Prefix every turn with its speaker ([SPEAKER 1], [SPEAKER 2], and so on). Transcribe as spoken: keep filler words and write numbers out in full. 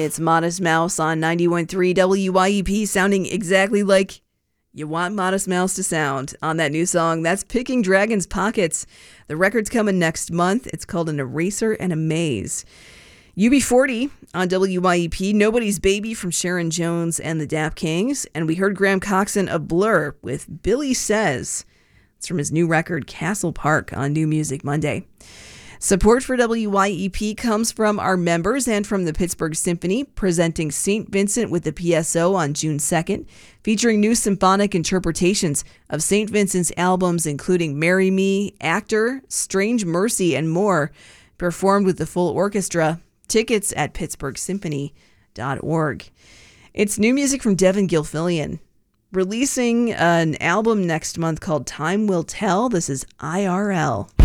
[SPEAKER 1] It's Modest Mouse on ninety-one point three W Y E P, sounding exactly like you want Modest Mouse to sound on that new song. That's Picking Dragon's Pockets. The record's coming next month. It's called An Eraser and a Maze. U B forty on W Y E P, Nobody's Baby from Sharon Jones and the Dap Kings. And we heard Graham Coxon of Blur with Billy Says. It's from his new record, Castle Park, on New Music Monday. Support for W Y E P comes from our members and from the Pittsburgh Symphony, presenting Saint Vincent with the P S O on June second, featuring new symphonic interpretations of Saint Vincent's albums, including Marry Me, Actor, Strange Mercy, and more, performed with the full orchestra. Tickets at pittsburgh symphony dot org. It's new music from Devin Gilfillian, releasing an album next month called Time Will Tell. This is I R L.